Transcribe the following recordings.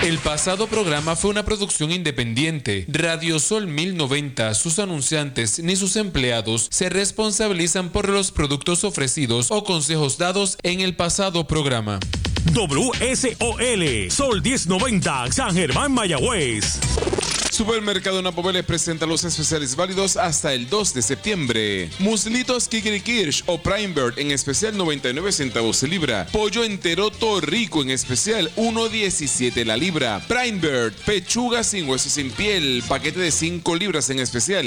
El pasado programa fue una producción independiente. Radio Sol 1090, sus anunciantes ni sus empleados se responsabilizan por los productos ofrecidos o consejos dados en el pasado programa. WSOL, Sol 1090, San Germán, Mayagüez. Supermercado Napo-Vélez presenta los especiales válidos hasta el 2 de septiembre. Muslitos Kikirikirsch o Prime Bird en especial 99 centavos de libra. Pollo entero Torrico en especial 1.17 la libra. Prime Bird, pechuga sin hueso sin piel, paquete de 5 libras en especial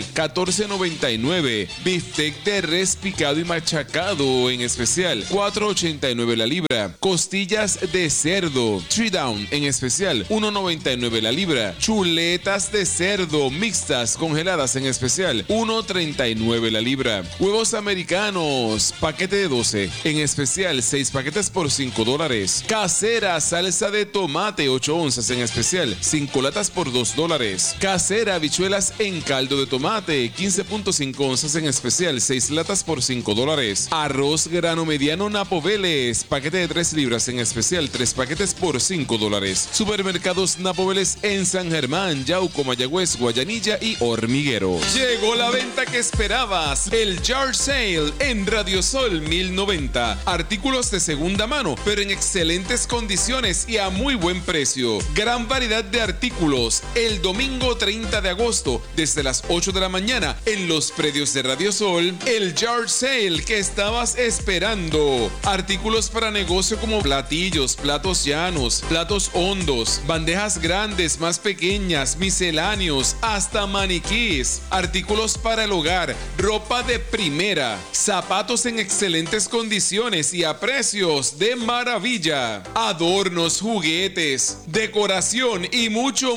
14.99. Bistec de res picado y machacado en especial 4.89 la libra. Costillas de cerdo Three Down en especial 1.99 la libra. Chuletas de cerdo mixtas congeladas en especial 1.39 la libra. Huevos americanos paquete de 12 en especial 6 paquetes por $5. Casera salsa de tomate 8 onzas en especial 5 latas por $2. Casera habichuelas en caldo de tomate 15.5 onzas en especial 6 latas por $5. Arroz grano mediano Napo-Vélez paquete de 3 libras en especial 3 paquetes por $5. Supermercados Napo-Vélez en San Germán, Yauco, Mayagüez, Guayanilla y Hormiguero. Llegó la venta que esperabas, el Yard Sale en Radio Sol 1090. Artículos de segunda mano, pero en excelentes condiciones y a muy buen precio. Gran variedad de artículos. El domingo 30 de agosto, desde las 8 de la mañana, en los predios de Radio Sol, el Yard Sale que estabas esperando. Artículos para negocio como platillos, platos llanos, platos hondos, bandejas grandes, más pequeñas, misceláneos, hasta maniquís, artículos para el hogar, ropa de primera, zapatos en excelentes condiciones y a precios de maravilla, adornos, juguetes, decoración y mucho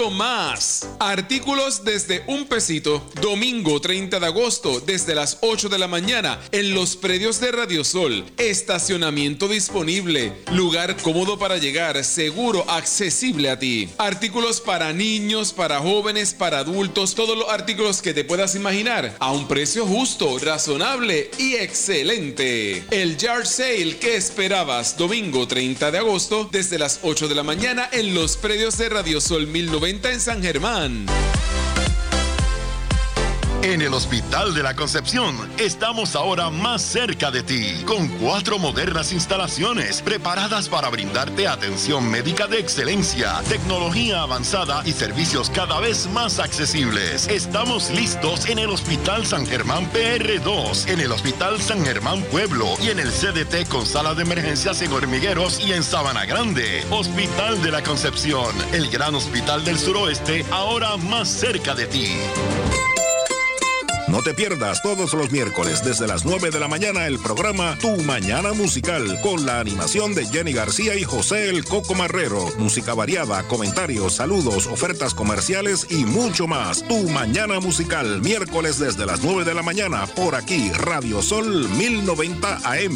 más. Artículos desde $1, domingo 30 de agosto, desde las 8 de la mañana, en los predios de Radio Sol. Estacionamiento disponible, lugar cómodo para llegar, seguro, accesible a ti. Artículos para niños, para jóvenes, para adultos, todos los artículos que te puedas imaginar a un precio justo, razonable y excelente. El Yard Sale que esperabas, domingo 30 de agosto, desde las 8 de la mañana en los predios de Radio Sol 1090 en San Germán. En el Hospital de la Concepción estamos ahora más cerca de ti, con 4 modernas instalaciones preparadas para brindarte atención médica de excelencia, tecnología avanzada y servicios cada vez más accesibles. Estamos listos en el Hospital San Germán PR2, en el Hospital San Germán Pueblo y en el CDT con sala de emergencias en Hormigueros y en Sabana Grande. Hospital de la Concepción, el gran hospital del suroeste, ahora más cerca de ti. No te pierdas todos los miércoles desde las 9 de la mañana el programa Tu Mañana Musical con la animación de Jenny García y José el Coco Marrero. Música variada, comentarios, saludos, ofertas comerciales y mucho más. Tu Mañana Musical, miércoles desde las 9 de la mañana por aquí, Radio Sol 1090 AM.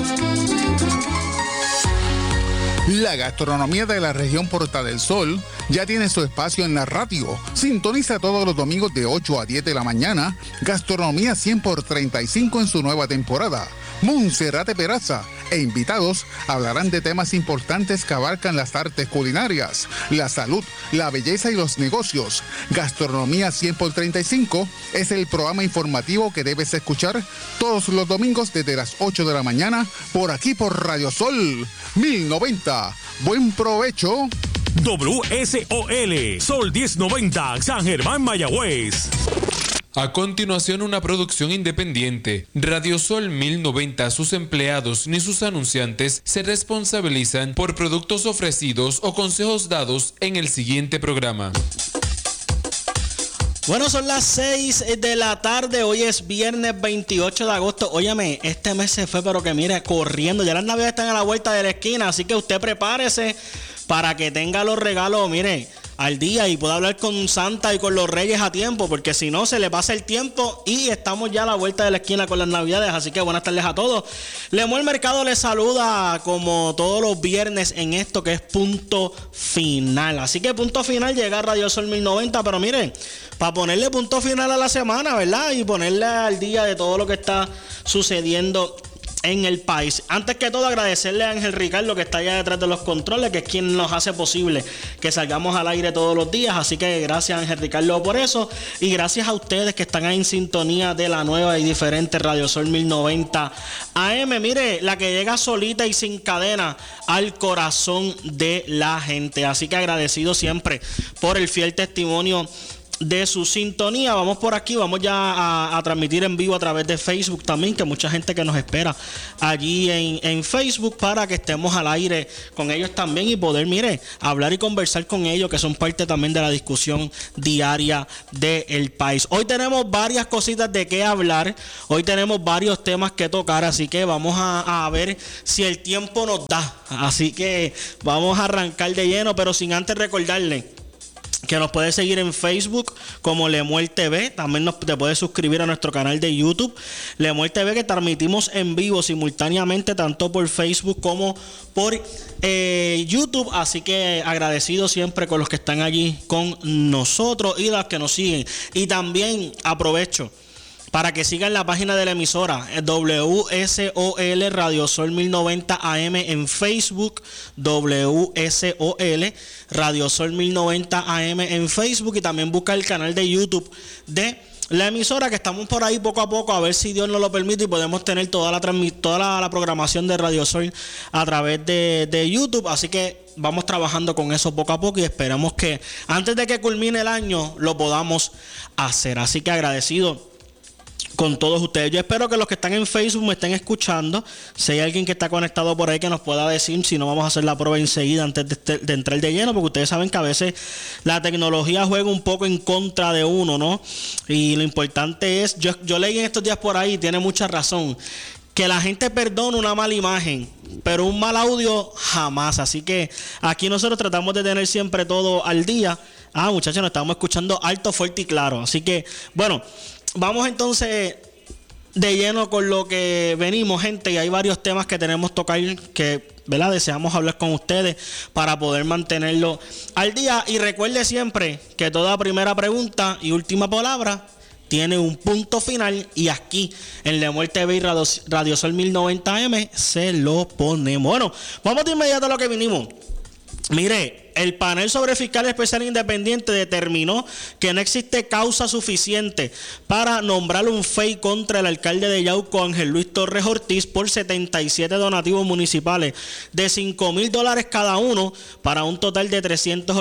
La gastronomía de la región Puerta del Sol ya tiene su espacio en la radio. Sintoniza todos los domingos de 8 a 10 de la mañana. Gastronomía 100 por 35 en su nueva temporada. Monserrate Peraza e invitados hablarán de temas importantes que abarcan las artes culinarias, la salud, la belleza y los negocios. Gastronomía 100 por 35 es el programa informativo que debes escuchar todos los domingos desde las 8 de la mañana por aquí por Radio Sol 1090. Buen provecho. WSOL, Sol 1090, San Germán, Mayagüez. A continuación, una producción independiente. Radio Sol 1090, sus empleados ni sus anunciantes se responsabilizan por productos ofrecidos o consejos dados en el siguiente programa. Bueno, son las 6 de la tarde, hoy es viernes 28 de agosto. Óyeme, este mes se fue, pero que mire, corriendo. Ya las navidades están a la vuelta de la esquina, así que usted prepárese para que tenga los regalos, mire, al día y pueda hablar con Santa y con los Reyes a tiempo, porque si no se le pasa el tiempo y estamos ya a la vuelta de la esquina con las navidades. Así que buenas tardes a todos. Lemuel Mercado les saluda como todos los viernes en esto que es Punto Final. Así que Punto Final llega a Radio Sol 1090, pero miren, para ponerle punto final a la semana, ¿verdad? Y ponerle al día de todo lo que está sucediendo en el país. Antes que todo, agradecerle a Ángel Ricardo, que está allá detrás de los controles, que es quien nos hace posible que salgamos al aire todos los días. Así que gracias, Ángel Ricardo, por eso. Y gracias a ustedes que están ahí en sintonía de la nueva y diferente Radio Sol 1090 AM. Mire, la que llega solita y sin cadena al corazón de la gente. Así que agradecido siempre por el fiel testimonio de su sintonía. Vamos por aquí, vamos ya a transmitir en vivo a través de Facebook también, que mucha gente que nos espera allí en Facebook, para que estemos al aire con ellos también y poder, mire, hablar y conversar con ellos, que son parte también de la discusión diaria del país. Hoy tenemos varias cositas de qué hablar, hoy tenemos varios temas que tocar, así que vamos a ver si el tiempo nos da. Así que vamos a arrancar de lleno, pero sin antes recordarle que nos puedes seguir en Facebook como Lemuel TV. También te puedes suscribir a nuestro canal de YouTube, Lemuel TV, que transmitimos en vivo simultáneamente tanto por Facebook como por YouTube. Así que agradecido siempre con los que están allí con nosotros y los que nos siguen. Y también aprovecho para que sigan la página de la emisora WSOL Radio Sol 1090 AM en Facebook, WSOL Radio Sol 1090 AM en Facebook, y también busca el canal de YouTube de la emisora, que estamos por ahí poco a poco, a ver si Dios nos lo permite y podemos tener toda la programación de Radio Sol a través de YouTube. Así que vamos trabajando con eso poco a poco y esperamos que antes de que culmine el año lo podamos hacer. Así que agradecido con todos ustedes. Yo espero que los que están en Facebook me estén escuchando. Si hay alguien que está conectado por ahí, que nos pueda decir, si no, vamos a hacer la prueba enseguida antes de entrar de lleno, porque ustedes saben que a veces la tecnología juega un poco en contra de uno, ¿no? Y lo importante es, yo leí en estos días por ahí, tiene mucha razón, que la gente perdona una mala imagen, pero un mal audio jamás. Así que aquí nosotros tratamos de tener siempre todo al día. Muchachos, nos estamos escuchando alto, fuerte y claro. Así que, bueno, vamos entonces de lleno con lo que venimos, gente, y hay varios temas que tenemos que tocar, que, ¿verdad?, deseamos hablar con ustedes para poder mantenerlo al día. Y recuerde siempre que toda primera pregunta y última palabra tiene un punto final, y aquí en Lemuel TV y Radio Sol 1090 AM se lo ponemos. Bueno, vamos de inmediato a lo que vinimos. Mire, el panel sobre fiscal especial independiente determinó que no existe causa suficiente para nombrar un FEI contra el alcalde de Yauco, Ángel Luis Torres Ortiz, por 77 donativos municipales de $5,000 cada uno, para un total de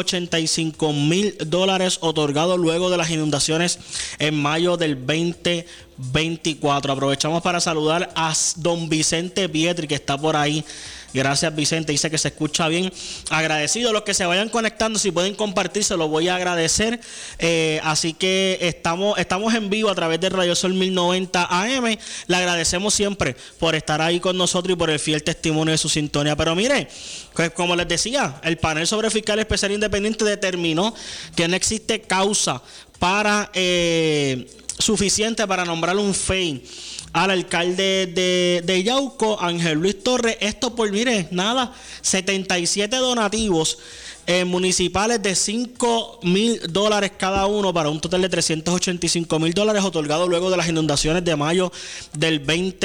$385,000 otorgados luego de las inundaciones en mayo del 2024. Aprovechamos para saludar a don Vicente Pietri, que está por ahí. Gracias, Vicente, dice que se escucha bien. Agradecido. Los que se vayan conectando, si pueden compartir, se lo voy a agradecer. Así que estamos en vivo a través de Radio Sol 1090 AM. Le agradecemos siempre por estar ahí con nosotros y por el fiel testimonio de su sintonía. Pero mire, pues, como les decía, el panel sobre fiscal especial independiente determinó que no existe causa suficiente para nombrar un FEI al alcalde de Yauco, Ángel Luis Torres. Esto por, mire, nada, 77 donativos municipales de $5,000 cada uno, para un total de $385,000 otorgados luego de las inundaciones de mayo del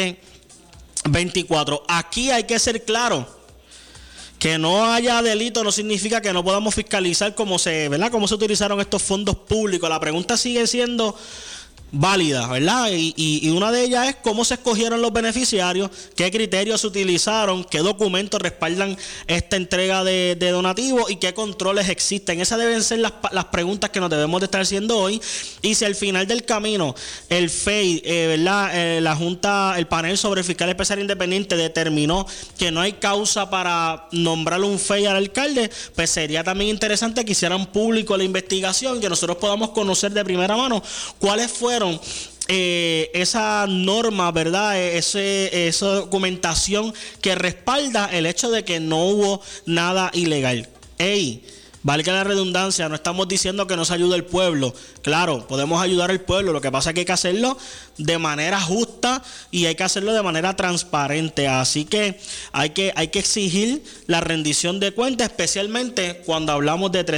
2024. Aquí hay que ser claro: que no haya delito no significa que no podamos fiscalizar cómo se utilizaron estos fondos públicos. La pregunta sigue siendo válida, ¿verdad? Y una de ellas es cómo se escogieron los beneficiarios, qué criterios se utilizaron, qué documentos respaldan esta entrega de donativos y qué controles existen. Esas deben ser las preguntas que nos debemos de estar haciendo hoy. Y si al final del camino el FEI, ¿verdad?, la Junta, el panel sobre fiscal especial independiente determinó que no hay causa para nombrar un FEI al alcalde, pues sería también interesante que hicieran público la investigación, que nosotros podamos conocer de primera mano cuáles fueron esa norma, ¿verdad?, esa documentación que respalda el hecho de que no hubo nada ilegal. Valga la redundancia, no estamos diciendo que no se ayude al pueblo. Claro, podemos ayudar al pueblo, lo que pasa es que hay que hacerlo de manera justa y hay que hacerlo de manera transparente. Así que hay que exigir la rendición de cuentas, especialmente cuando hablamos de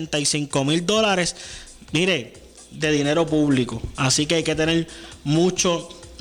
$385,000, mire, de dinero público. Así que hay que tener mucho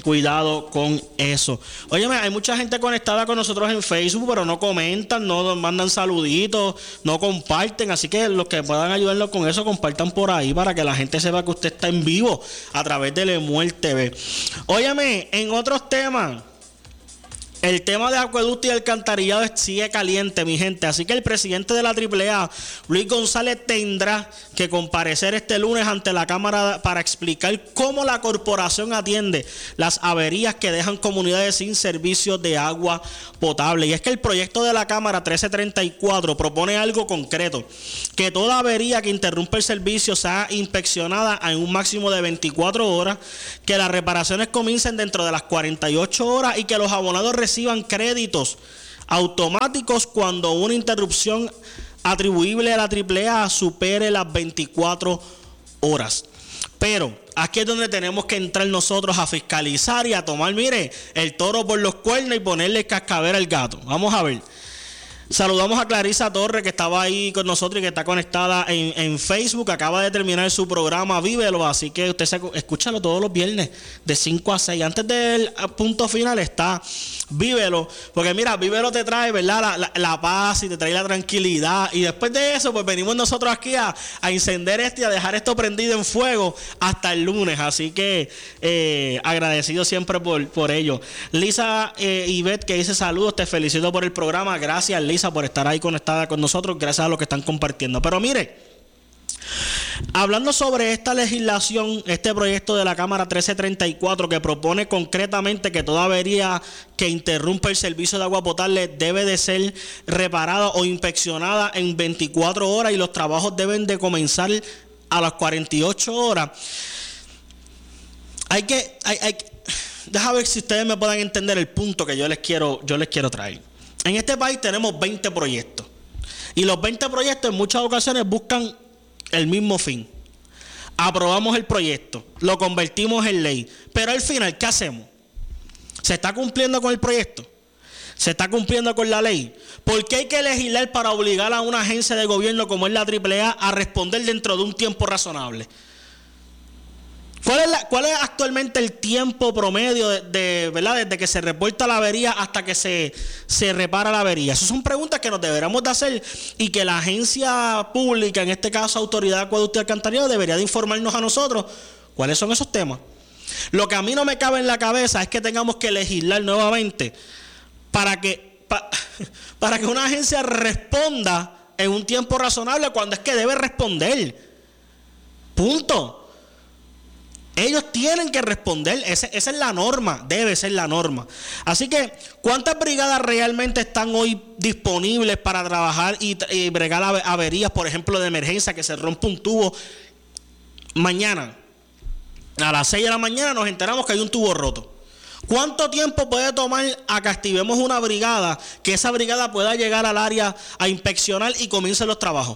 cuidado con eso. Óyeme, hay mucha gente conectada con nosotros en Facebook, pero no comentan, no nos mandan saluditos, no comparten. Así que los que puedan ayudarnos con eso, compartan por ahí para que la gente sepa que usted está en vivo a través de Lemuel TV. Óyeme, en otros temas, el tema de acueducto y alcantarillado sigue caliente, mi gente. Así que el presidente de la AAA, Luis González, tendrá que comparecer este lunes ante la Cámara para explicar cómo la corporación atiende las averías que dejan comunidades sin servicio de agua potable. Y es que el proyecto de la Cámara 1334 propone algo concreto: que toda avería que interrumpa el servicio sea inspeccionada en un máximo de 24 horas, que las reparaciones comiencen dentro de las 48 horas y que los abonados reciban créditos automáticos cuando una interrupción atribuible a la AAA supere las 24 horas. Pero aquí es donde tenemos que entrar nosotros a fiscalizar y a tomar, mire, el toro por los cuernos y ponerle cascabel al gato. Vamos a ver. Saludamos a Clarisa Torres, que estaba ahí con nosotros y que está conectada en Facebook. Acaba de terminar su programa Vívelo, así que usted escúchalo todos los viernes de 5 a 6. Antes del punto final está Vívelo, porque mira, Vívelo te trae, ¿verdad?, la paz y te trae la tranquilidad. Y después de eso, pues venimos nosotros aquí a encender esto y a dejar esto prendido en fuego hasta el lunes. Así que agradecido siempre por ello. Lisa Ivette, que dice saludos, te felicito por el programa. Gracias, Lisa, por estar ahí conectada con nosotros. Gracias a los que están compartiendo. Pero mire, hablando sobre esta legislación, este proyecto de la Cámara 1334 que propone concretamente que toda avería que interrumpa el servicio de agua potable debe de ser reparada o inspeccionada en 24 horas y los trabajos deben de comenzar a las 48 horas. Déjame ver si ustedes me puedan entender el punto que yo les quiero traer. En este país tenemos 20 proyectos y los 20 proyectos en muchas ocasiones buscan el mismo fin. Aprobamos el proyecto, lo convertimos en ley, pero al final, ¿qué hacemos? ¿Se está cumpliendo con el proyecto? ¿Se está cumpliendo con la ley? ¿Por qué hay que legislar para obligar a una agencia de gobierno como es la AAA a responder dentro de un tiempo razonable? ¿Cuál es actualmente el tiempo promedio ¿verdad?, desde que se reporta la avería hasta que se repara la avería? Esas son preguntas que nos deberíamos de hacer y que la agencia pública, en este caso Autoridad de Acueducto y Alcantarillado, debería de informarnos a nosotros cuáles son esos temas. Lo que a mí no me cabe en la cabeza es que tengamos que legislar nuevamente para que una agencia responda en un tiempo razonable cuando es que debe responder. Punto. Ellos tienen que responder, esa es la norma, debe ser la norma. Así que, ¿cuántas brigadas realmente están hoy disponibles para trabajar y bregar averías, por ejemplo, de emergencia, que se rompe un tubo? Mañana, a las 6 de la mañana nos enteramos que hay un tubo roto. ¿Cuánto tiempo puede tomar a que activemos una brigada, que esa brigada pueda llegar al área a inspeccionar y comiencen los trabajos?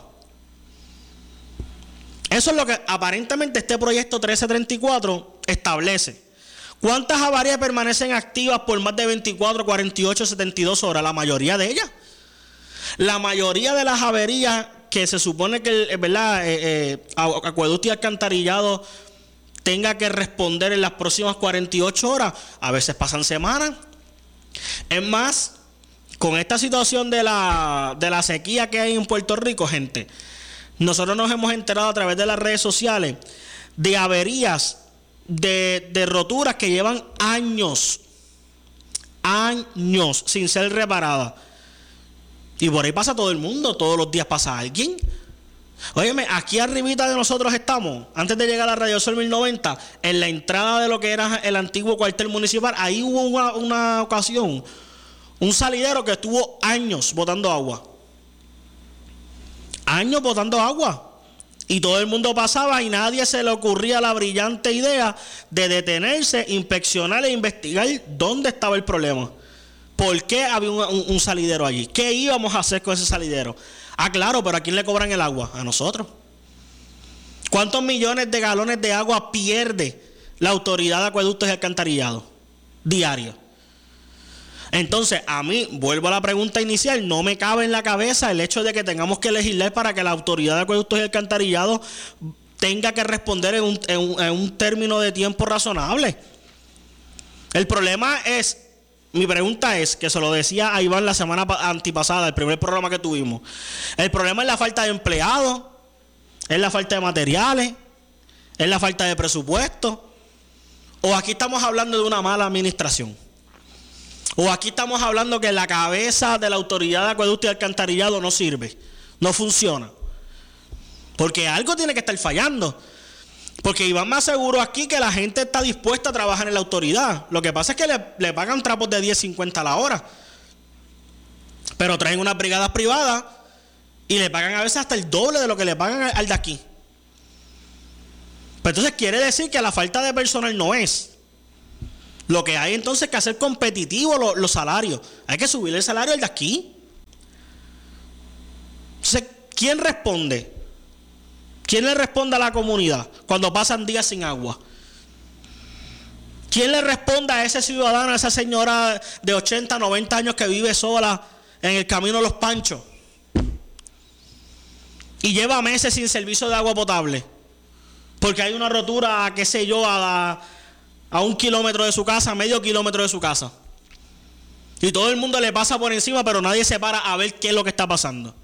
Eso es lo que aparentemente este proyecto 1334 establece. ¿Cuántas averías permanecen activas por más de 24, 48, 72 horas? La mayoría de ellas. La mayoría de las averías que se supone que, ¿verdad?, Acueducto y Alcantarillado tenga que responder en las próximas 48 horas, a veces pasan semanas. Es más, con esta situación de la sequía que hay en Puerto Rico, gente, nosotros nos hemos enterado a través de las redes sociales de averías, de roturas que llevan años sin ser reparadas. Y por ahí pasa todo el mundo, todos los días pasa alguien. Óyeme, aquí arribita de nosotros estamos, antes de llegar a Radio Sol 1090, en la entrada de lo que era el antiguo cuartel municipal, ahí hubo una ocasión, un salidero que estuvo años botando agua. Años botando agua. Y todo el mundo pasaba y nadie se le ocurría la brillante idea de detenerse, inspeccionar e investigar dónde estaba el problema. ¿Por qué había un salidero allí? ¿Qué íbamos a hacer con ese salidero? Ah, claro, pero ¿a quién le cobran el agua? A nosotros. ¿Cuántos millones de galones de agua pierde la Autoridad de Acueductos y Alcantarillados diario? Entonces, a mí, vuelvo a la pregunta inicial, no me cabe en la cabeza el hecho de que tengamos que legislar para que la Autoridad de Acueductos y Alcantarillados tenga que responder en un término de tiempo razonable. El problema es, mi pregunta es, que se lo decía a Iván la semana antipasada, el primer programa que tuvimos. El problema es la falta de empleados, es la falta de materiales, es la falta de presupuesto. O aquí estamos hablando de una mala administración. O aquí estamos hablando que la cabeza de la autoridad de acueducto y alcantarillado no sirve, no funciona. Porque algo tiene que estar fallando. Porque Iván me aseguró aquí que la gente está dispuesta a trabajar en la autoridad. Lo que pasa es que le pagan trapos de 10.50 a la hora. Pero traen unas brigadas privadas y le pagan a veces hasta el doble de lo que le pagan al de aquí. Pero entonces quiere decir que la falta de personal no es. Lo que hay entonces es que hacer competitivos los salarios. Hay que subir el salario al de aquí. Entonces, ¿quién responde? ¿Quién le responde a la comunidad cuando pasan días sin agua? ¿Quién le responde a ese ciudadano, a esa señora de 80, 90 años que vive sola en el camino de Los Panchos y lleva meses sin servicio de agua potable? Porque hay una rotura, qué sé yo, a 1 kilómetro de su casa, medio kilómetro de su casa. Y todo el mundo le pasa por encima, pero nadie se para a ver qué es lo que está pasando.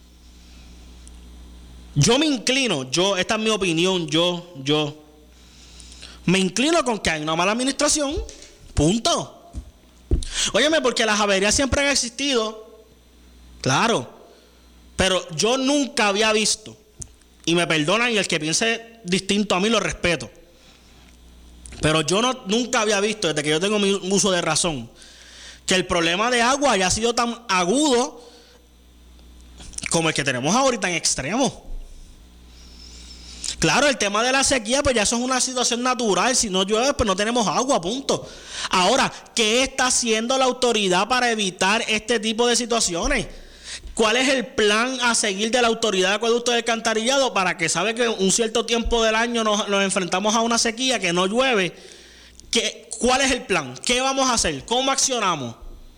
Yo me inclino, esta es mi opinión, yo me inclino con que hay una mala administración, punto. Óyeme, porque las averías siempre han existido, claro, pero yo nunca había visto, y me perdonan, y el que piense distinto a mí lo respeto, pero yo nunca había visto, desde que yo tengo mi uso de razón, que el problema de agua haya sido tan agudo como el que tenemos ahorita en extremo. Claro, el tema de la sequía, pues ya eso es una situación natural. Si no llueve, pues no tenemos agua, punto. Ahora, ¿qué está haciendo la autoridad para evitar este tipo de situaciones? ¿Cuál es el plan a seguir de la autoridad de acueducto y alcantarillado para que sabe que un cierto tiempo del año nos enfrentamos a una sequía, que no llueve? ¿Cuál es el plan? ¿Qué vamos a hacer? ¿Cómo accionamos?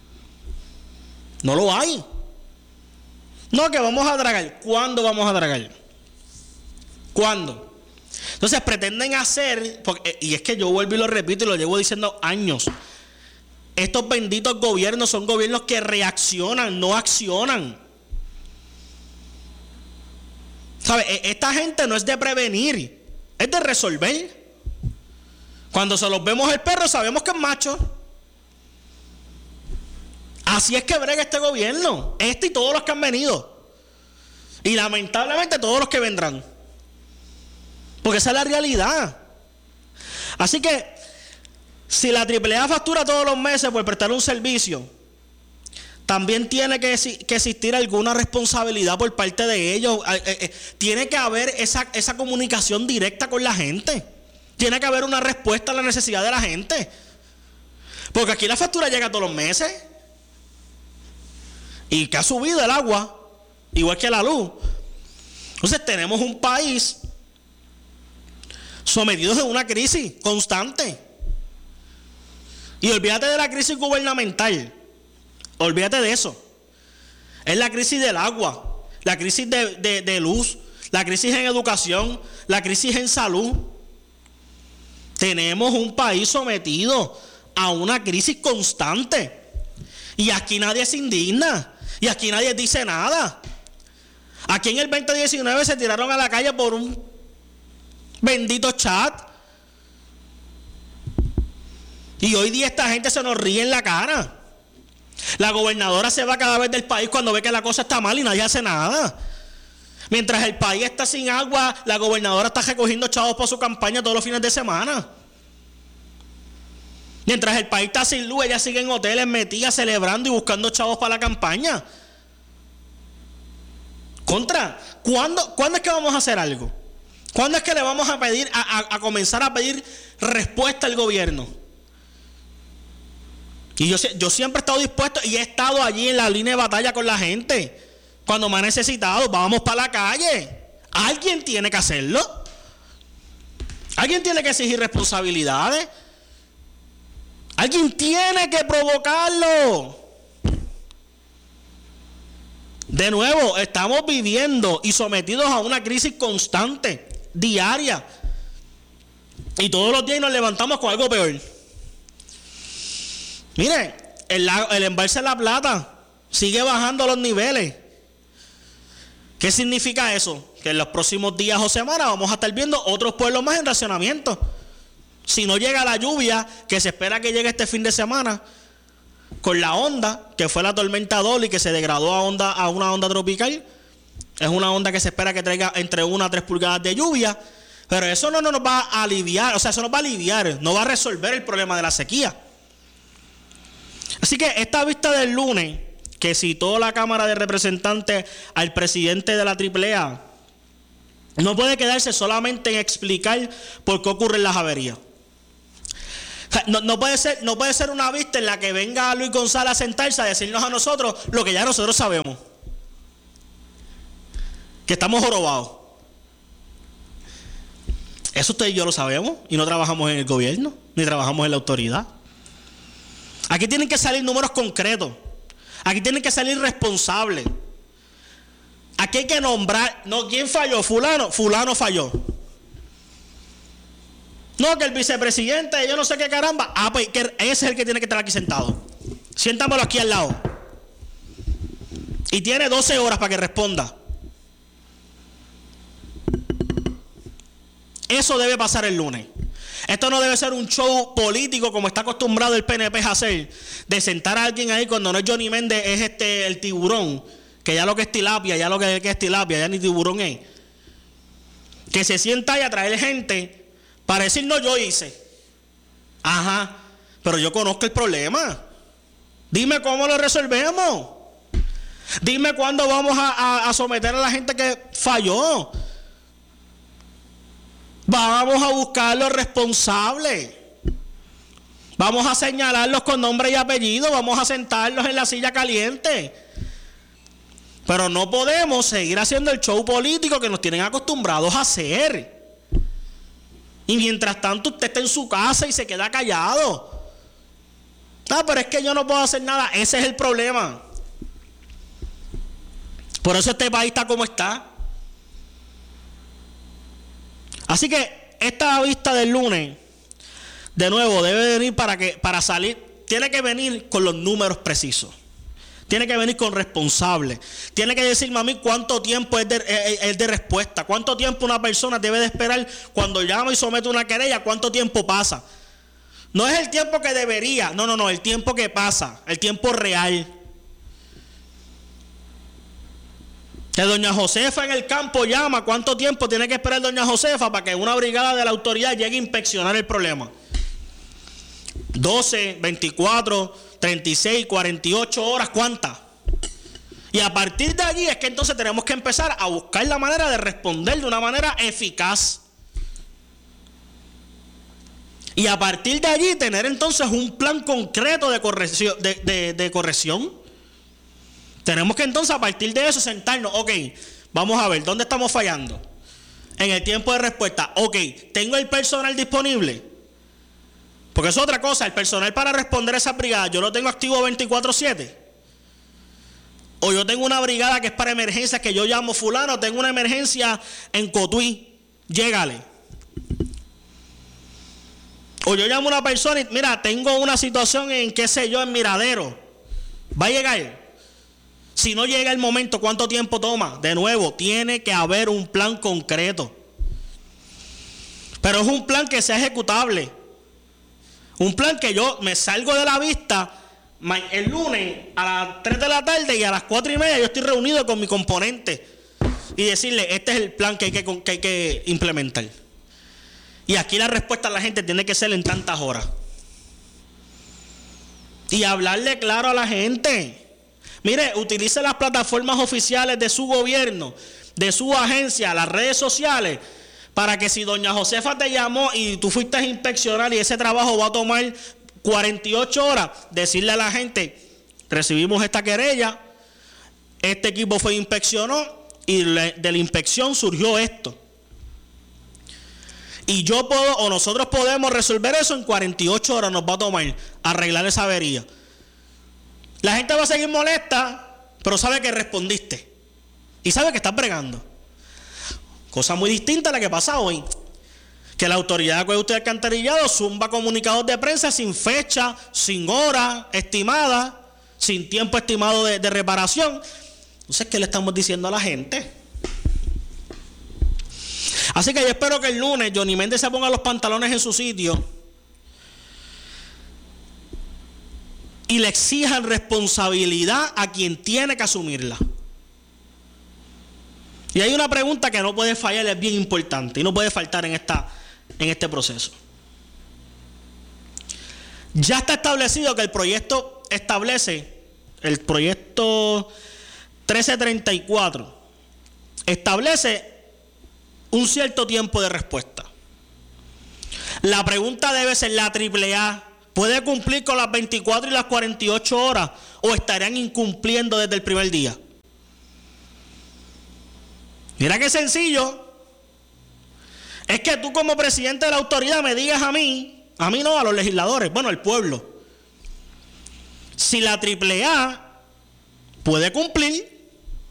No lo hay. No, que vamos a dragar. ¿Cuándo vamos a dragar? ¿Cuándo? Entonces pretenden hacer, y es que yo vuelvo y lo repito y lo llevo diciendo años, estos benditos gobiernos son gobiernos que reaccionan, no accionan. ¿Sabe? Esta gente no es de prevenir, es de resolver. Cuando se los vemos el perro sabemos que es macho. Así es que brega este gobierno, y todos los que han venido, y lamentablemente todos los que vendrán. Porque esa es la realidad. Así que, si la AAA factura todos los meses por prestar un servicio, también tiene que existir alguna responsabilidad por parte de ellos. Tiene que haber esa comunicación directa con la gente. Tiene que haber una respuesta a la necesidad de la gente. Porque aquí la factura llega todos los meses. Y que ha subido el agua, igual que la luz. Entonces tenemos un país sometidos a una crisis constante. Y olvídate de la crisis gubernamental, olvídate de eso. Es la crisis del agua, la crisis de luz, la crisis en educación, la crisis en salud. Tenemos un país sometido a una crisis constante. Y aquí nadie se indigna, y aquí nadie dice nada. Aquí en el 2019 se tiraron a la calle por un bendito chat. Y hoy día esta gente se nos ríe en la cara. La gobernadora se va cada vez del país cuando ve que la cosa está mal y nadie hace nada. Mientras el país está sin agua, la gobernadora está recogiendo chavos para su campaña todos los fines de semana. Mientras el país está sin luz, ella sigue en hoteles metidas, celebrando y buscando chavos para la campaña. ¿Cuándo es que vamos a hacer algo? ¿Cuándo es que le vamos a pedir, a comenzar a pedir respuesta al gobierno? Y yo siempre he estado dispuesto y he estado allí en la línea de batalla con la gente. Cuando me ha necesitado, vamos para la calle. Alguien tiene que hacerlo. Alguien tiene que exigir responsabilidades. Alguien tiene que provocarlo. De nuevo, estamos viviendo y sometidos a una crisis constante, diaria. Y todos los días nos levantamos con algo peor. Mire, el embalse de La Plata sigue bajando los niveles. ¿Qué significa eso? Que en los próximos días o semanas vamos a estar viendo otros pueblos más en racionamiento. Si no llega la lluvia, que se espera que llegue este fin de semana, con la onda, que fue la tormenta Dolly, que se degradó a una onda tropical. Es una onda que se espera que traiga entre 1 a 3 pulgadas de lluvia. Pero eso no nos va a aliviar, o sea, eso nos va a aliviar, no va a resolver el problema de la sequía. Así que esta vista del lunes, que citó la Cámara de Representantes al presidente de la AAA, no puede quedarse solamente en explicar por qué ocurren las averías. No puede ser una vista en la que venga Luis González a sentarse a decirnos a nosotros lo que ya nosotros sabemos. Que estamos jorobados. Eso usted y yo lo sabemos y no trabajamos en el gobierno, ni trabajamos en la autoridad. Aquí tienen que salir números concretos. Aquí tienen que salir responsables. Aquí hay que nombrar, no, ¿quién falló? Fulano falló. No, que el vicepresidente, yo no sé qué caramba. Pues que ese es el que tiene que estar aquí sentado. Siéntamelo aquí al lado. Y tiene 12 horas para que responda. Eso debe pasar el lunes. Esto no debe ser un show político como está acostumbrado el PNP a hacer, de sentar a alguien ahí cuando no es Johnny Méndez, es el tiburón, que ya lo que es tilapia, ya ni tiburón es. Que se sienta ahí a traer gente para decir, no, yo hice. Ajá, pero yo conozco el problema. Dime cómo lo resolvemos. Dime cuándo vamos a someter a la gente que falló. Vamos a buscar los responsables. Vamos a señalarlos con nombre y apellido. Vamos a sentarlos en la silla caliente. Pero no podemos seguir haciendo el show político que nos tienen acostumbrados a hacer. Y mientras tanto usted está en su casa y se queda callado. Pero es que yo no puedo hacer nada. Ese es el problema. Por eso este país está como está. Así que esta vista del lunes, de nuevo, debe venir para salir, tiene que venir con los números precisos. Tiene que venir con responsables. Tiene que decirme a mí cuánto tiempo es de respuesta. Cuánto tiempo una persona debe de esperar cuando llama y somete una querella. Cuánto tiempo pasa. No es el tiempo que debería. No, el tiempo que pasa. El tiempo real. Que doña Josefa en el campo llama. ¿Cuánto tiempo tiene que esperar doña Josefa para que una brigada de la autoridad llegue a inspeccionar el problema? 12, 24, 36, 48 horas, ¿cuántas? Y a partir de allí es que entonces tenemos que empezar a buscar la manera de responder de una manera eficaz. Y a partir de allí tener entonces un plan concreto de corrección. Tenemos que entonces a partir de eso sentarnos, ok, vamos a ver, ¿dónde estamos fallando? En el tiempo de respuesta, ok, ¿tengo el personal disponible? Porque es otra cosa, el personal para responder a esa brigada, ¿yo lo tengo activo 24/7? O yo tengo una brigada que es para emergencias, que yo llamo fulano, tengo una emergencia en Cotuí, llégale. O yo llamo a una persona y, mira, tengo una situación en, qué sé yo, en Miradero, ¿va a llegar? Si no llega el momento, ¿cuánto tiempo toma? De nuevo, tiene que haber un plan concreto. Pero es un plan que sea ejecutable. Un plan que yo me salgo de la vista el lunes a las 3 de la tarde y a las 4:30 yo estoy reunido con mi componente y decirle, este es el plan que hay que implementar. Y aquí la respuesta a la gente tiene que ser en tantas horas. Y hablarle claro a la gente. Mire, utilice las plataformas oficiales de su gobierno, de su agencia, las redes sociales, para que si doña Josefa te llamó y tú fuiste a inspeccionar y ese trabajo va a tomar 48 horas, decirle a la gente, recibimos esta querella, este equipo fue inspeccionó y de la inspección surgió esto. Y yo puedo, o nosotros podemos resolver eso en 48 horas, nos va a tomar arreglar esa avería. La gente va a seguir molesta, pero sabe que respondiste. Y sabe que estás bregando. Cosa muy distinta a la que pasa hoy. que la autoridad de acueducto y alcantarillado zumba comunicados de prensa sin fecha, sin hora estimada, sin tiempo estimado de reparación. Entonces, ¿qué le estamos diciendo a la gente? Así que yo espero que el lunes Johnny Méndez se ponga los pantalones en su sitio y le exijan responsabilidad a quien tiene que asumirla. Y hay una pregunta que no puede fallar, es bien importante y no puede faltar en este proceso. Ya está establecido que el proyecto el proyecto 1334 establece un cierto tiempo de respuesta. La pregunta debe ser: ¿la AAA puede cumplir con las 24 y las 48 horas o estarían incumpliendo desde el primer día? Mira qué sencillo. Es que tú, como presidente de la autoridad, me digas a mí no, a los legisladores, bueno, al pueblo, si la AAA puede cumplir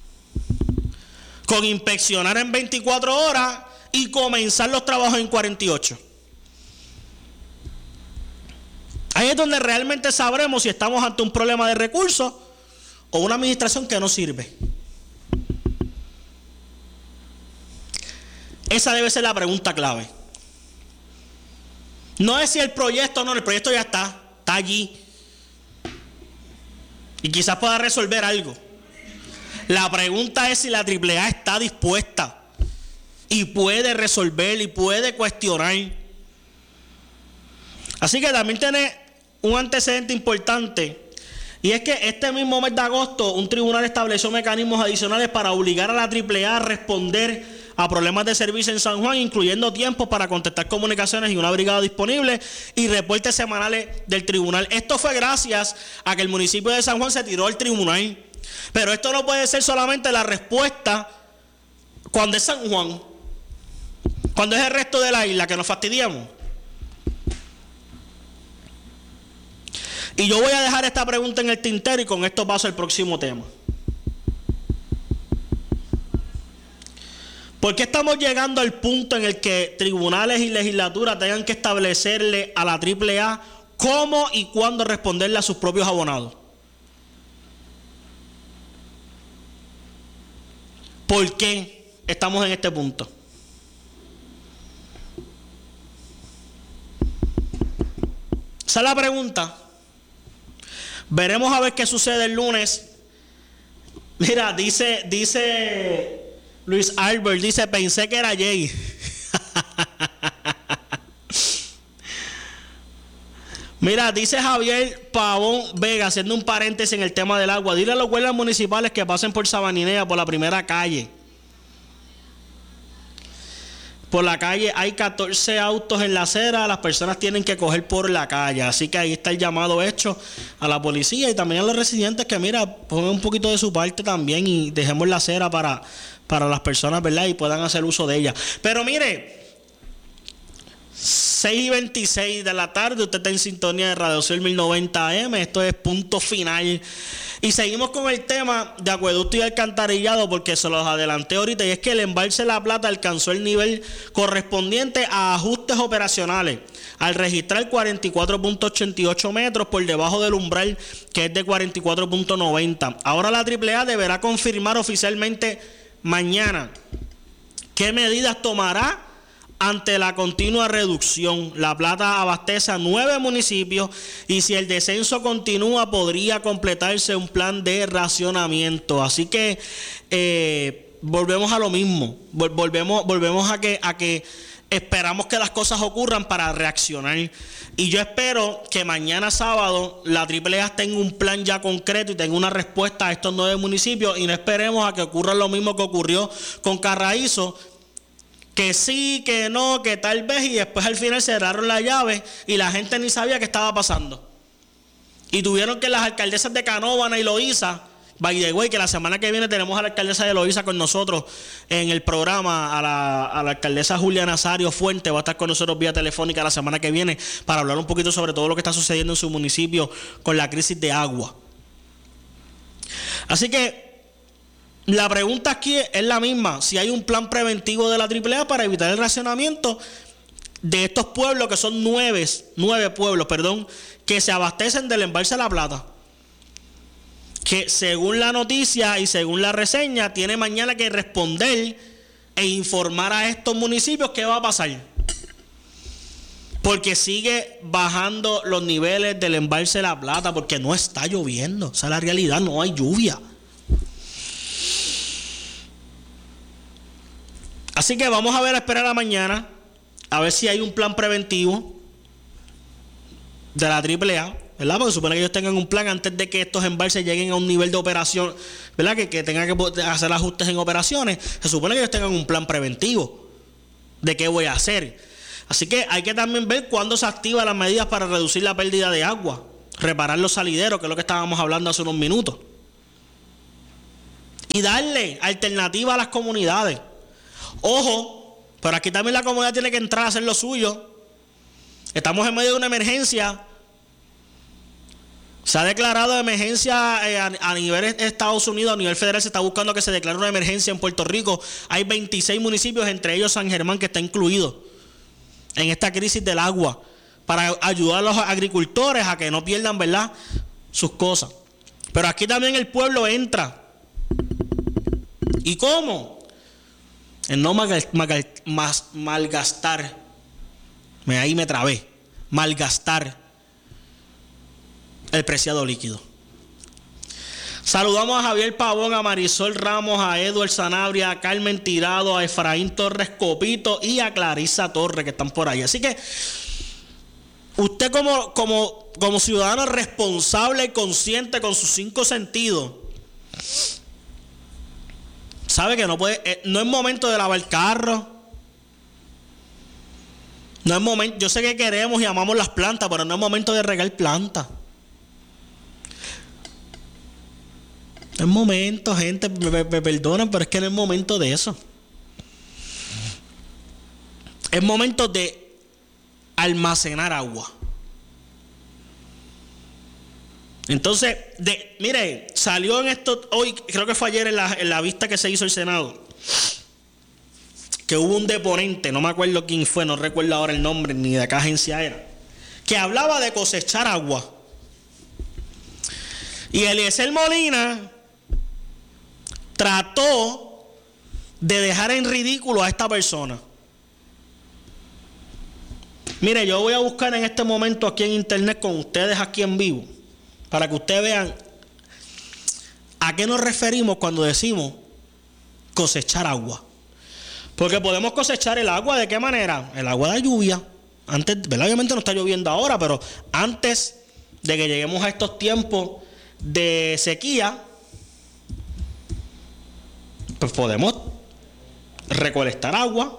con inspeccionar en 24 horas y comenzar los trabajos en 48. Ahí es donde realmente sabremos si estamos ante un problema de recursos o una administración que no sirve. Esa debe ser la pregunta clave. No es si el proyecto ya está allí y quizás pueda resolver algo. La pregunta es si la AAA está dispuesta y puede resolver y puede cuestionar. Así que también tiene un antecedente importante, y es que este mismo mes de agosto un tribunal estableció mecanismos adicionales para obligar a la AAA a responder a problemas de servicio en San Juan, incluyendo tiempos para contestar comunicaciones y una brigada disponible y reportes semanales del tribunal. Esto fue gracias a que el municipio de San Juan se tiró al tribunal. Pero esto no puede ser solamente la respuesta cuando es San Juan, cuando es el resto de la isla que nos fastidiamos. Y yo voy a dejar esta pregunta en el tintero y con esto paso al próximo tema. ¿Por qué estamos llegando al punto en el que tribunales y legislaturas tengan que establecerle a la AAA cómo y cuándo responderle a sus propios abonados? ¿Por qué estamos en este punto? Esa es la pregunta. Veremos a ver qué sucede el lunes. Mira, dice Luis Albert, dice: pensé que era Jay. Mira, dice Javier Pavón Vega, haciendo un paréntesis en el tema del agua: dile a los guardias municipales que pasen por Sabaninea, por la primera calle. Por la calle hay 14 autos en la acera, las personas tienen que coger por la calle. Así que ahí está el llamado hecho a la policía y también a los residentes que, mira, pongan un poquito de su parte también y dejemos la acera para las personas, ¿verdad? Y puedan hacer uso de ella. Pero mire, 6:26 de la tarde, usted está en sintonía de Radio Sol 1090 AM, esto es Punto Final. Y seguimos con el tema de acueducto y alcantarillado, porque se los adelanté ahorita, y es que el embalse La Plata alcanzó el nivel correspondiente a ajustes operacionales al registrar 44.88 metros por debajo del umbral, que es de 44.90. Ahora la AAA deberá confirmar oficialmente mañana qué medidas tomará ante la continua reducción. La Plata abastece a 9 municipios y si el descenso continúa podría completarse un plan de racionamiento. Así que volvemos a lo mismo, volvemos a que esperamos que las cosas ocurran para reaccionar. Y yo espero que mañana sábado la AAA tenga un plan ya concreto y tenga una respuesta a estos 9 municipios, y no esperemos a que ocurra lo mismo que ocurrió con Carraízo, que sí, que no, que tal vez, y después al final cerraron la llave y la gente ni sabía qué estaba pasando. Y tuvieron que las alcaldesas de Canóvana y Loíza, by the way, que la semana que viene tenemos a la alcaldesa de Loíza con nosotros en el programa, a la alcaldesa Julia Nazario Fuente, va a estar con nosotros vía telefónica la semana que viene para hablar un poquito sobre todo lo que está sucediendo en su municipio con la crisis de agua. Así que la pregunta aquí es la misma: si hay un plan preventivo de la AAA para evitar el racionamiento de estos pueblos, que son nueve pueblos, que se abastecen del embalse de La Plata, que según la noticia y según la reseña tiene mañana que responder e informar a estos municipios qué va a pasar, porque sigue bajando los niveles del embalse de La Plata, porque no está lloviendo. Esa es la realidad, no hay lluvia. Así que vamos a esperar a mañana, a ver si hay un plan preventivo de la AAA, ¿verdad? Porque supone que ellos tengan un plan antes de que estos embalses lleguen a un nivel de operación, ¿verdad? Que tengan que hacer ajustes en operaciones. Se supone que ellos tengan un plan preventivo de qué voy a hacer. Así que hay que también ver cuándo se activan las medidas para reducir la pérdida de agua, reparar los salideros, que es lo que estábamos hablando hace unos minutos, y darle alternativa a las comunidades. Ojo, pero aquí también la comunidad tiene que entrar a hacer lo suyo. Estamos en medio de una emergencia. Se ha declarado emergencia a nivel de Estados Unidos, a nivel federal se está buscando que se declare una emergencia en Puerto Rico. Hay 26 municipios, entre ellos San Germán, que está incluido en esta crisis del agua, para ayudar a los agricultores a que no pierdan, ¿verdad?, sus cosas. Pero aquí también el pueblo entra. ¿Y cómo? En no malgastar. Ahí me trabé. Malgastar el preciado líquido. Saludamos a Javier Pavón, a Marisol Ramos, a Edward Sanabria, a Carmen Tirado, a Efraín Torres Copito y a Clarisa Torres, que están por ahí. Así que usted como ciudadano responsable y consciente con sus 5 sentidos, sabe que no es momento de lavar carro. No es momento. Yo sé que queremos y amamos las plantas, pero no es momento de regar plantas. No es momento, gente, me perdonan, pero es que no es momento de eso. Es momento de almacenar agua. Entonces, mire, salió en esto hoy, creo que fue ayer en la vista que se hizo el Senado, que hubo un deponente, no me acuerdo quién fue, no recuerdo ahora el nombre ni de qué agencia era, que hablaba de cosechar agua. Y Eliezer Molina trató de dejar en ridículo a esta persona. Mire, yo voy a buscar en este momento aquí en internet con ustedes aquí en vivo, para que ustedes vean a qué nos referimos cuando decimos cosechar agua. Porque podemos cosechar el agua, ¿de qué manera? El agua de lluvia. Antes, ¿verdad? Obviamente no está lloviendo ahora, pero antes de que lleguemos a estos tiempos de sequía, pues podemos recolectar agua.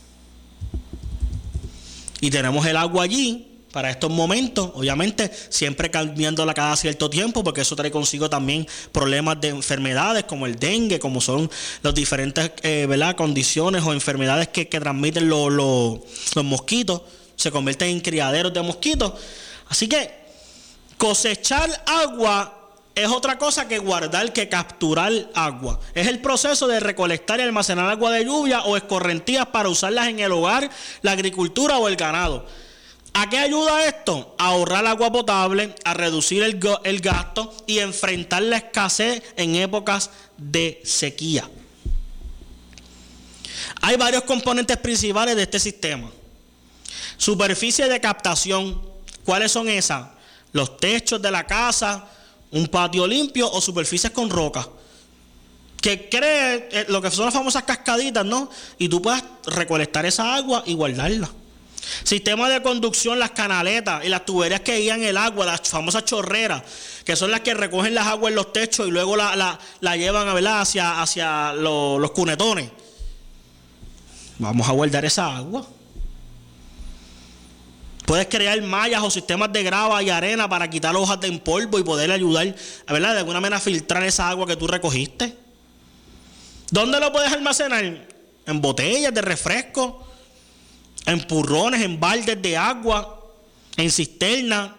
Y tenemos el agua allí para estos momentos, obviamente siempre cambiándola cada cierto tiempo, porque eso trae consigo también problemas de enfermedades como el dengue, como son las diferentes ¿verdad?, condiciones o enfermedades que transmiten los mosquitos, se convierten en criaderos de mosquitos. Así que cosechar agua es otra cosa que guardar, que capturar agua. Es el proceso de recolectar y almacenar agua de lluvia o escorrentías para usarlas en el hogar, la agricultura o el ganado. ¿A qué ayuda esto? A ahorrar agua potable, a reducir el gasto y enfrentar la escasez en épocas de sequía. Hay varios componentes principales de este sistema. Superficie de captación. ¿Cuáles son esas? Los techos de la casa, un patio limpio o superficies con roca, que cree lo que son las famosas cascaditas, ¿no? Y tú puedas recolectar esa agua y guardarla. Sistema de conducción, las canaletas y las tuberías que guían el agua, las famosas chorreras, que son las que recogen las aguas en los techos y luego la llevan, ¿verdad?, hacia los cunetones. Vamos a guardar esa agua. Puedes crear mallas o sistemas de grava y arena para quitar hojas de polvo y poder ayudar, ¿verdad?, de alguna manera a filtrar esa agua que tú recogiste. ¿Dónde lo puedes almacenar? En botellas de refresco, en purrones, en baldes de agua, en cisternas.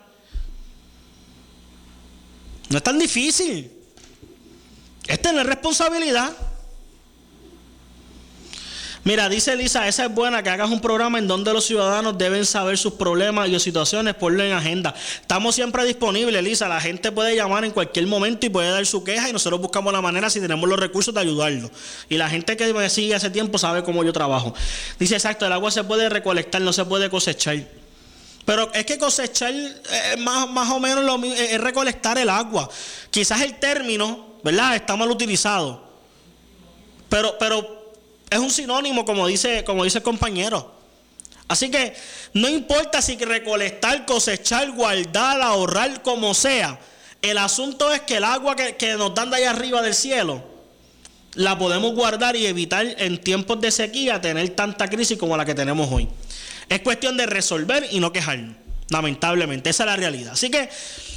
No es tan difícil. Es tener responsabilidad. Mira, dice Lisa, esa es buena, que hagas un programa en donde los ciudadanos deben saber sus problemas y situaciones, ponlo en agenda. Estamos siempre disponibles, Lisa. La gente puede llamar en cualquier momento y puede dar su queja y nosotros buscamos la manera, si tenemos los recursos, de ayudarlo. Y la gente que me sigue hace tiempo sabe cómo yo trabajo. Dice, exacto, el agua se puede recolectar, no se puede cosechar. Pero es que cosechar más o menos lo mismo, es recolectar el agua. Quizás el término, ¿verdad?, está mal utilizado. Pero es un sinónimo, como dice el compañero. Así que no importa si recolectar, cosechar, guardar, ahorrar, como sea. El asunto es que el agua que nos dan de allá arriba del cielo, la podemos guardar y evitar en tiempos de sequía tener tanta crisis como la que tenemos hoy. Es cuestión de resolver y no quejarnos, lamentablemente. Esa es la realidad. Así que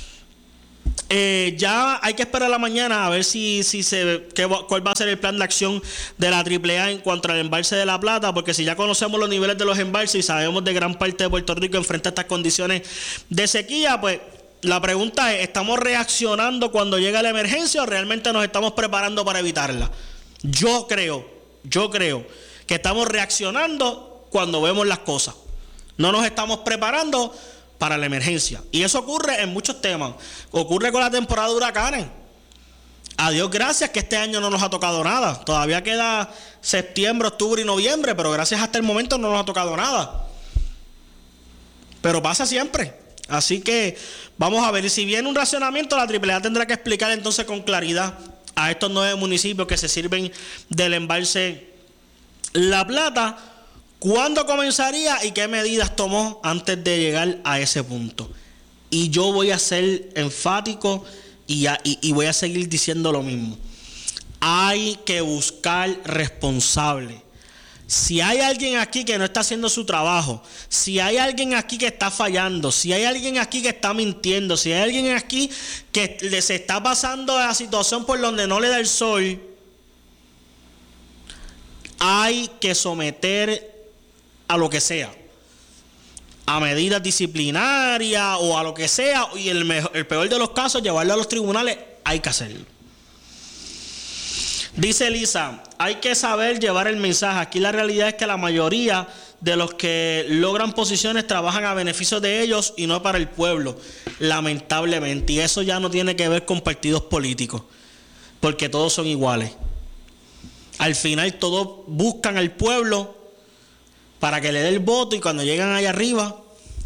ya hay que esperar a la mañana a ver cuál va a ser el plan de acción de la AAA en cuanto al embalse de La Plata, porque si ya conocemos los niveles de los embalses y sabemos de gran parte de Puerto Rico enfrenta estas condiciones de sequía, pues la pregunta es, ¿estamos reaccionando cuando llega la emergencia o realmente nos estamos preparando para evitarla? Yo creo que estamos reaccionando cuando vemos las cosas. No nos estamos preparando para la emergencia. Y eso ocurre en muchos temas. Ocurre con la temporada de huracanes. A Dios gracias que este año no nos ha tocado nada. Todavía queda septiembre, octubre y noviembre, pero gracias hasta el momento no nos ha tocado nada. Pero pasa siempre. Así que vamos a ver. Y si viene un racionamiento, la AAA tendrá que explicar entonces con claridad a estos 9 municipios que se sirven del embalse La Plata, ¿cuándo comenzaría y qué medidas tomó antes de llegar a ese punto? Y yo voy a ser enfático y voy a seguir diciendo lo mismo. Hay que buscar responsables. Si hay alguien aquí que no está haciendo su trabajo, si hay alguien aquí que está fallando, si hay alguien aquí que está mintiendo, si hay alguien aquí que se está pasando la situación por donde no le da el sol, hay que someter a lo que sea, a medidas disciplinarias o a lo que sea, y el peor de los casos, llevarlo a los tribunales. Hay que hacerlo. Dice Lisa, hay que saber llevar el mensaje. Aquí la realidad es que la mayoría de los que logran posiciones trabajan a beneficio de ellos y no para el pueblo, lamentablemente. Y eso ya no tiene que ver con partidos políticos, porque todos son iguales. Al final todos buscan al pueblo para que le dé el voto, y cuando llegan allá arriba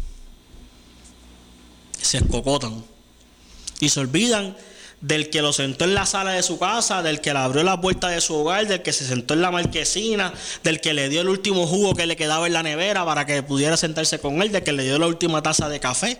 se escocotan y se olvidan del que lo sentó en la sala de su casa, del que le abrió la puerta de su hogar, del que se sentó en la marquesina, del que le dio el último jugo que le quedaba en la nevera para que pudiera sentarse con él, del que le dio la última taza de café.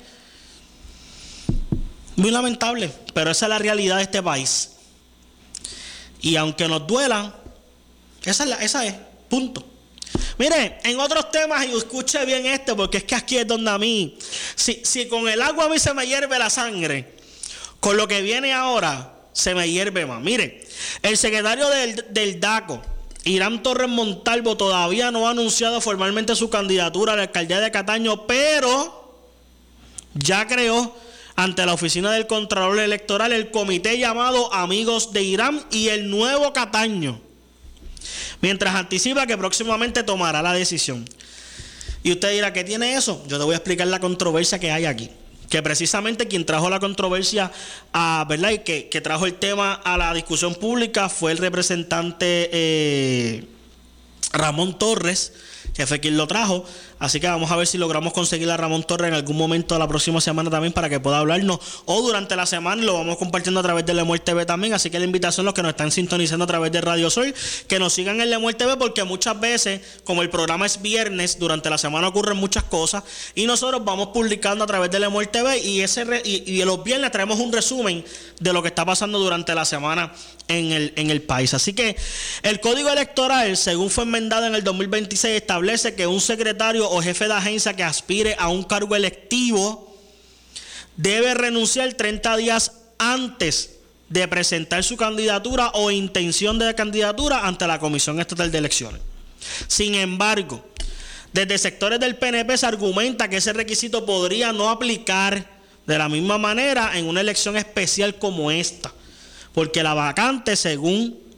Muy lamentable, pero esa es la realidad de este país. Y aunque nos duela, esa es, punto. Mire, en otros temas, y escuche bien porque es que aquí es donde a mí, si con el agua a mí se me hierve la sangre, con lo que viene ahora se me hierve más. Mire, el secretario del DACO, Irán Torres Montalvo, todavía no ha anunciado formalmente su candidatura a la alcaldía de Cataño, pero ya creó ante la oficina del Contralor Electoral el comité llamado Amigos de Irán y el Nuevo Cataño, mientras anticipa que próximamente tomará la decisión. Y usted dirá, ¿qué tiene eso? Yo te voy a explicar la controversia que hay aquí. Que precisamente quien trajo la controversia, ¿verdad? Y que trajo el tema a la discusión pública fue el representante Ramón Torres, que fue quien lo trajo. Así que vamos a ver si logramos conseguir a Ramón Torres en algún momento de la próxima semana también para que pueda hablarnos, o durante la semana lo vamos compartiendo a través de Lemuel TV también. Así que la invitación a los que nos están sintonizando a través de Radio Sol, que nos sigan en Lemuel TV, porque muchas veces, como el programa es viernes, durante la semana ocurren muchas cosas y nosotros vamos publicando a través de Lemuel TV y los viernes traemos un resumen de lo que está pasando durante la semana en el país. Así que el Código Electoral, según fue enmendado en el 2026, establece que un secretario o jefe de agencia que aspire a un cargo electivo debe renunciar 30 días antes de presentar su candidatura o intención de candidatura ante la Comisión Estatal de Elecciones. Sin embargo, desde sectores del PNP se argumenta que ese requisito podría no aplicar de la misma manera en una elección especial como esta, porque la vacante, según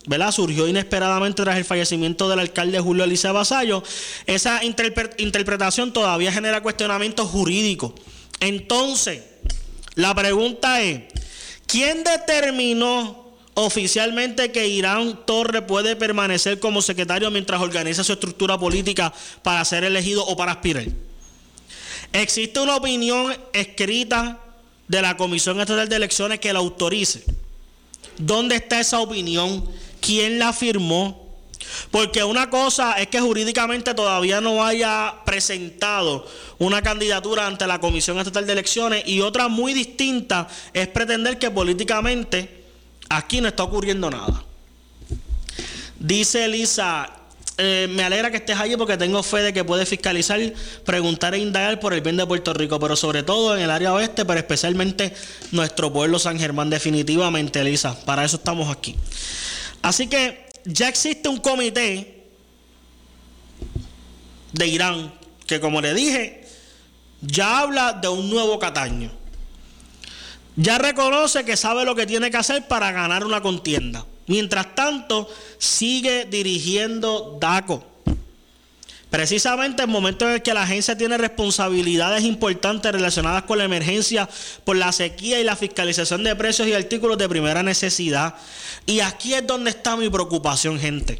¿verdad? Surgió inesperadamente tras el fallecimiento del alcalde Julio Eliseo Vasallo. Esa interpretación todavía genera cuestionamientos jurídicos. Entonces, la pregunta es, ¿quién determinó oficialmente que Irán Torres puede permanecer como secretario mientras organiza su estructura política para ser elegido o para aspirar? ¿Existe una opinión escrita de la Comisión Estatal de Elecciones que la autorice? ¿Dónde está esa opinión? ¿Quién la firmó? Porque una cosa es que jurídicamente todavía no haya presentado una candidatura ante la Comisión Estatal de Elecciones, y otra muy distinta es pretender que políticamente aquí no está ocurriendo nada. Dice Elisa, me alegra que estés allí porque tengo fe de que puedes fiscalizar, preguntar e indagar por el bien de Puerto Rico, pero sobre todo en el área oeste, pero especialmente nuestro pueblo San Germán. Definitivamente, Elisa, para eso estamos aquí. Así que ya existe un comité de Irán que, como le dije, ya habla de un nuevo Cataño. Ya reconoce que sabe lo que tiene que hacer para ganar una contienda. Mientras tanto, sigue dirigiendo DACO. Precisamente en el momento en el que la agencia tiene responsabilidades importantes relacionadas con la emergencia por la sequía y la fiscalización de precios y artículos de primera necesidad. Y aquí es donde está mi preocupación, gente.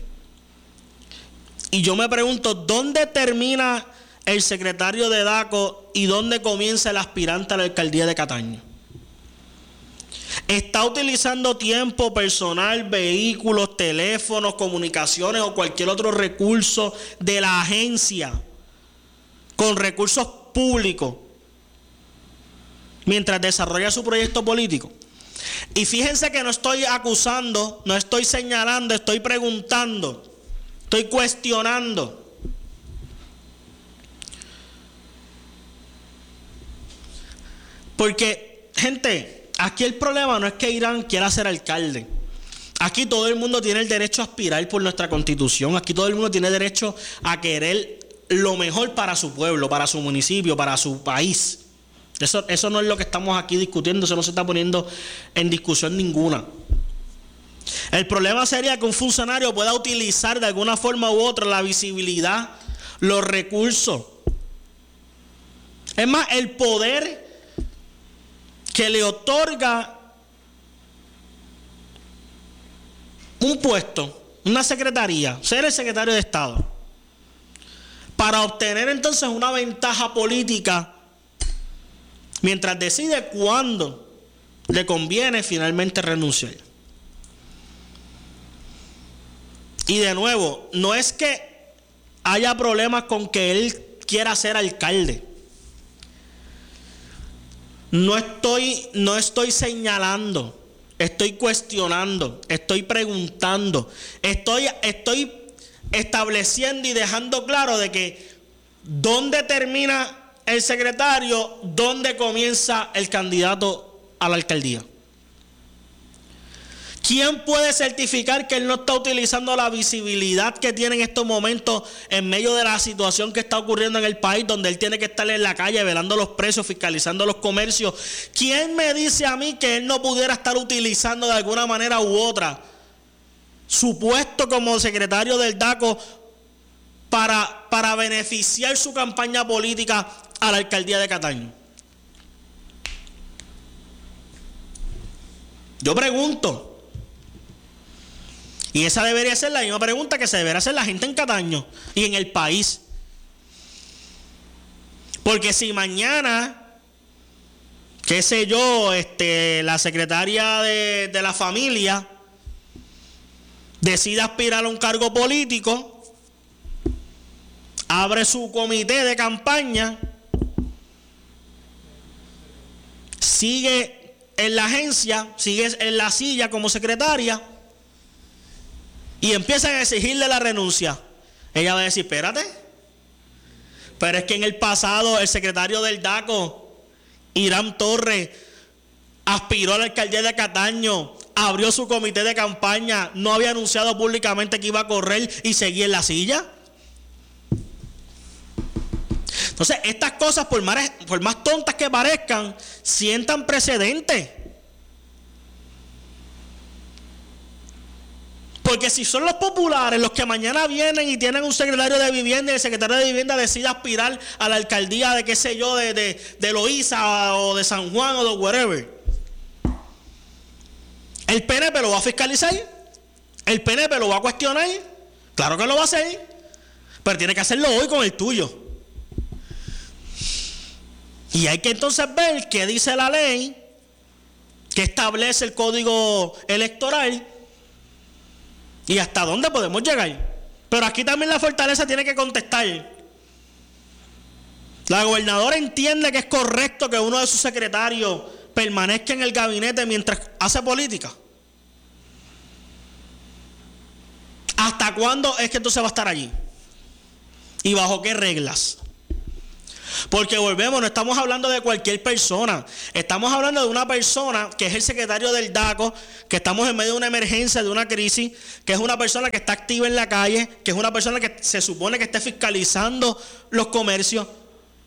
Y yo me pregunto, ¿dónde termina el secretario de DACO y dónde comienza el aspirante a la alcaldía de Cataño? ¿Está utilizando tiempo personal, vehículos, teléfonos, comunicaciones o cualquier otro recurso de la agencia con recursos públicos mientras desarrolla su proyecto político? Y fíjense que no estoy acusando, no estoy señalando, estoy preguntando, estoy cuestionando. Porque, gente, aquí el problema no es que Irán quiera ser alcalde. Aquí todo el mundo tiene el derecho a aspirar por nuestra constitución. Aquí todo el mundo tiene derecho a querer lo mejor para su pueblo, para su municipio, para su país. Eso no es lo que estamos aquí discutiendo. Eso no se está poniendo en discusión ninguna. El problema sería que un funcionario pueda utilizar de alguna forma u otra la visibilidad, los recursos. Es más, el poder que le otorga un puesto, una secretaría, ser el secretario de Estado, para obtener entonces una ventaja política mientras decide cuándo le conviene finalmente renunciar. Y de nuevo, no es que haya problemas con que él quiera ser alcalde. No estoy señalando, estoy cuestionando, estoy preguntando, estoy estableciendo y dejando claro de que dónde termina el secretario, dónde comienza el candidato a la alcaldía. ¿Quién puede certificar que él no está utilizando la visibilidad que tiene en estos momentos en medio de la situación que está ocurriendo en el país, donde él tiene que estar en la calle velando los precios, fiscalizando los comercios? ¿Quién me dice a mí que él no pudiera estar utilizando de alguna manera u otra su puesto como secretario del DACO para beneficiar su campaña política a la alcaldía de Cataño? Yo pregunto. Y esa debería ser la misma pregunta que se debería hacer la gente en Cataño y en el país. Porque si mañana, qué sé yo, la secretaria de la familia decide aspirar a un cargo político, abre su comité de campaña, sigue en la agencia, sigue en la silla como secretaria, y empiezan a exigirle la renuncia, ella va a decir, espérate, pero es que en el pasado el secretario del DACO, Irán Torres, aspiró a la alcaldía de Cataño, abrió su comité de campaña, no había anunciado públicamente que iba a correr y seguía en la silla. Entonces, estas cosas, por más tontas que parezcan, sientan precedentes. Porque si son los populares los que mañana vienen y tienen un secretario de vivienda y el secretario de vivienda decide aspirar a la alcaldía de qué sé yo, de Loíza o de San Juan o de wherever, ¿el PNP lo va a fiscalizar? ¿El PNP lo va a cuestionar? Claro que lo va a hacer, pero tiene que hacerlo hoy con el tuyo. Y hay que entonces ver qué dice la ley, qué establece el código electoral y hasta dónde podemos llegar. Pero aquí también la fortaleza tiene que contestar. La gobernadora entiende que es correcto que uno de sus secretarios permanezca en el gabinete mientras hace política. ¿Hasta cuándo es que entonces va a estar allí? ¿Y bajo qué reglas? Porque volvemos, no estamos hablando de cualquier persona. Estamos hablando de una persona que es el secretario del DACO, que estamos en medio de una emergencia, de una crisis, que es una persona que está activa en la calle, que es una persona que se supone que esté fiscalizando los comercios.